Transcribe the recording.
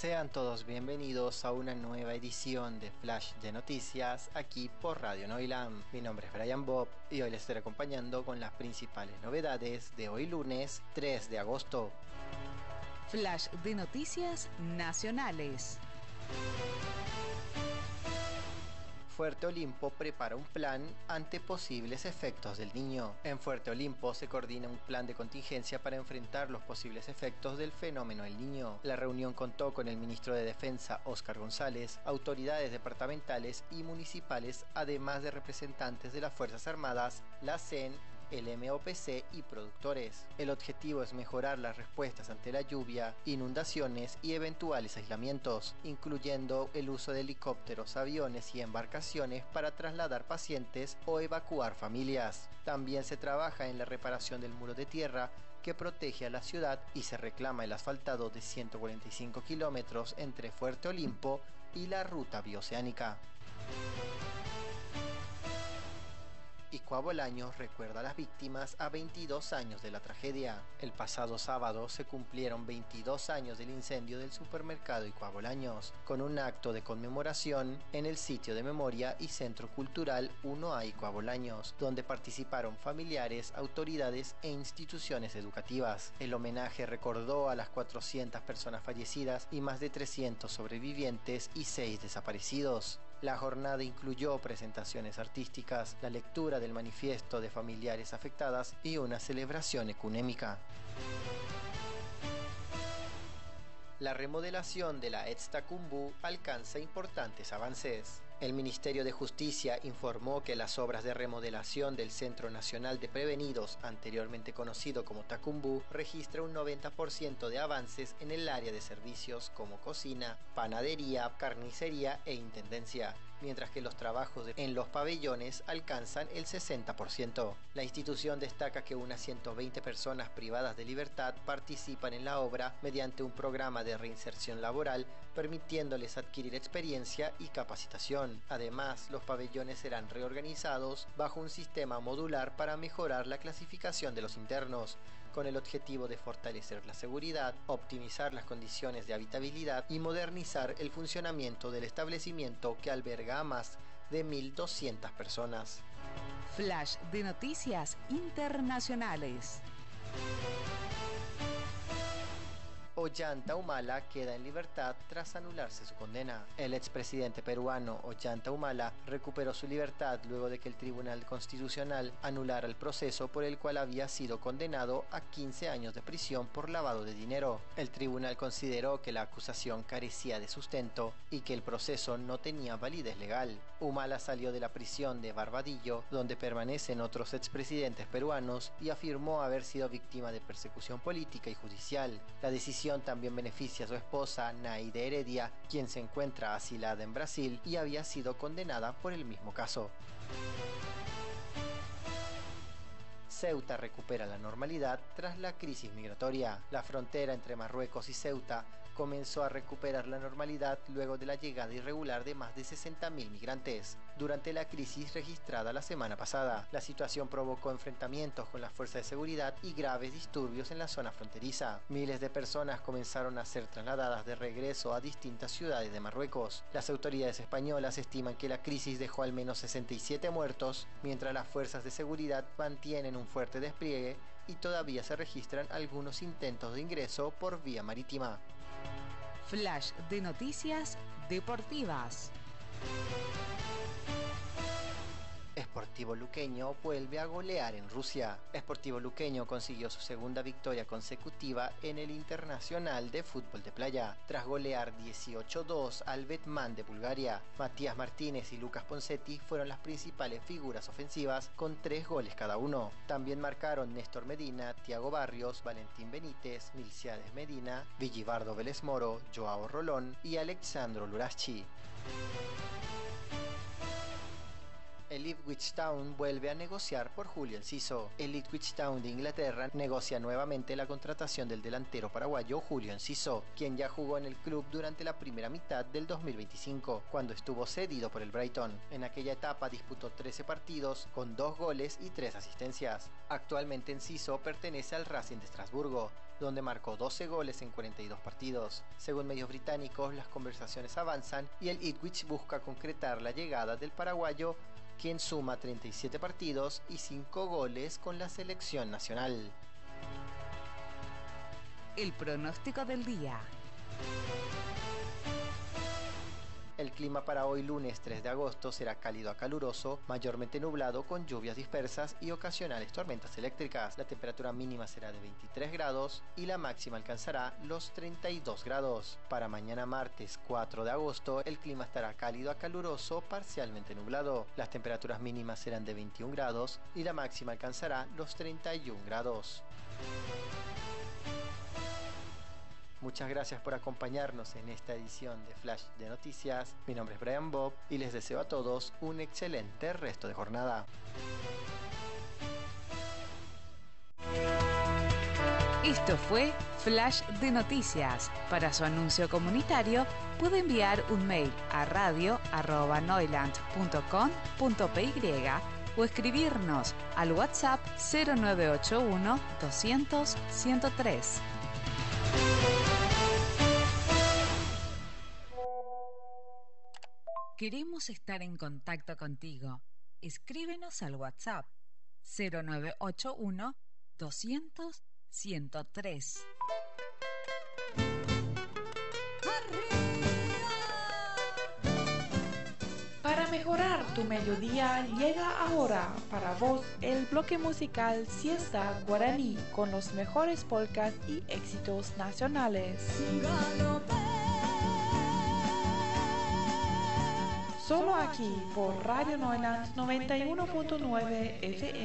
Sean todos bienvenidos a una nueva edición de Flash de Noticias aquí por Radio Noilam. Mi nombre es Brian Bob y hoy les estaré acompañando con las principales novedades de hoy lunes 3 de agosto. Flash de Noticias Nacionales. Fuerte Olimpo prepara un plan ante posibles efectos del Niño. En Fuerte Olimpo se coordina un plan de contingencia para enfrentar los posibles efectos del fenómeno El Niño. La reunión contó con el ministro de Defensa, Óscar González, autoridades departamentales y municipales, además de representantes de las Fuerzas Armadas, la CEN, el MOPC y productores. El objetivo es mejorar las respuestas ante la lluvia, inundaciones y eventuales aislamientos, incluyendo el uso de helicópteros, aviones y embarcaciones para trasladar pacientes o evacuar familias. También se trabaja en la reparación del muro de tierra que protege a la ciudad y se reclama el asfaltado de 145 kilómetros entre Fuerte Olimpo y la ruta bioceánica. Iquá Bolaños recuerda a las víctimas a 22 años de la tragedia. El pasado sábado se cumplieron 22 años del incendio del supermercado Iquá Bolaños, con un acto de conmemoración en el sitio de memoria y centro cultural 1A Iquá Bolaños, donde participaron familiares, autoridades e instituciones educativas. El homenaje recordó a las 400 personas fallecidas y más de 300 sobrevivientes y 6 desaparecidos. La jornada incluyó presentaciones artísticas, la lectura del manifiesto de familiares afectadas y una celebración ecuménica. La remodelación de la Etztacumbú alcanza importantes avances. El Ministerio de Justicia informó que las obras de remodelación del Centro Nacional de Prevenidos, anteriormente conocido como Tacumbú, registra un 90% de avances en el área de servicios como cocina, panadería, carnicería e intendencia, mientras que los trabajos en los pabellones alcanzan el 60%. La institución destaca que unas 120 personas privadas de libertad participan en la obra mediante un programa de reinserción laboral, permitiéndoles adquirir experiencia y capacitación. Además, los pabellones serán reorganizados bajo un sistema modular para mejorar la clasificación de los internos, con el objetivo de fortalecer la seguridad, optimizar las condiciones de habitabilidad y modernizar el funcionamiento del establecimiento que alberga a más de 1.200 personas. Flash de Noticias Internacionales. Ollanta Humala queda en libertad tras anularse su condena. El expresidente peruano Ollanta Humala recuperó su libertad luego de que el Tribunal Constitucional anulara el proceso por el cual había sido condenado a 15 años de prisión por lavado de dinero. El tribunal consideró que la acusación carecía de sustento y que el proceso no tenía validez legal. Humala salió de la prisión de Barbadillo, donde permanecen otros expresidentes peruanos, y afirmó haber sido víctima de persecución política y judicial. La decisión también beneficia a su esposa Naide Heredia, quien se encuentra asilada en Brasil y había sido condenada por el mismo caso. Ceuta recupera la normalidad tras la crisis migratoria. La frontera entre Marruecos y Ceuta comenzó a recuperar la normalidad luego de la llegada irregular de más de 60.000 migrantes durante la crisis registrada la semana pasada. La situación provocó enfrentamientos con las fuerzas de seguridad y graves disturbios en la zona fronteriza. Miles de personas comenzaron a ser trasladadas de regreso a distintas ciudades de Marruecos. Las autoridades españolas estiman que la crisis dejó al menos 67 muertos, mientras las fuerzas de seguridad mantienen un fuerte despliegue y todavía se registran algunos intentos de ingreso por vía marítima. Flash de Noticias Deportivas. Sportivo Luqueño vuelve a golear en Rusia. Sportivo Luqueño consiguió su segunda victoria consecutiva en el Internacional de Fútbol de Playa, tras golear 18-2 al Betman de Bulgaria. Matías Martínez y Lucas Poncetti fueron las principales figuras ofensivas, con 3 goles cada uno. También marcaron Néstor Medina, Thiago Barrios, Valentín Benítez, Milciades Medina, Villibardo Vélez Moro, Joao Rolón y Alexandro Luraschi. El Ipswich Town vuelve a negociar por Julio Enciso. El Ipswich Town de Inglaterra negocia nuevamente la contratación del delantero paraguayo Julio Enciso, quien ya jugó en el club durante la primera mitad del 2025, cuando estuvo cedido por el Brighton. En aquella etapa disputó 13 partidos, con 2 goles y 3 asistencias. Actualmente Enciso pertenece al Racing de Estrasburgo, donde marcó 12 goles en 42 partidos. Según medios británicos, las conversaciones avanzan y el Ipswich busca concretar la llegada del paraguayo, quien suma 37 partidos y 5 goles con la selección nacional. El pronóstico del día. El clima para hoy lunes 3 de agosto será cálido a caluroso, mayormente nublado con lluvias dispersas y ocasionales tormentas eléctricas. La temperatura mínima será de 23 grados y la máxima alcanzará los 32 grados. Para mañana martes 4 de agosto el clima estará cálido a caluroso, parcialmente nublado. Las temperaturas mínimas serán de 21 grados y la máxima alcanzará los 31 grados. Muchas gracias por acompañarnos en esta edición de Flash de Noticias. Mi nombre es Brian Bob y les deseo a todos un excelente resto de jornada. Esto fue Flash de Noticias. Para su anuncio comunitario puede enviar un mail a radio@noiland.com.py o escribirnos al WhatsApp 0981 200 103. Queremos estar en contacto contigo. Escríbenos al WhatsApp 0981 200 103. Para mejorar tu mediodía llega ahora para vos el bloque musical Siesta Guaraní con los mejores polcas y éxitos nacionales. Solo aquí por Radio Neuland 91.9 FM.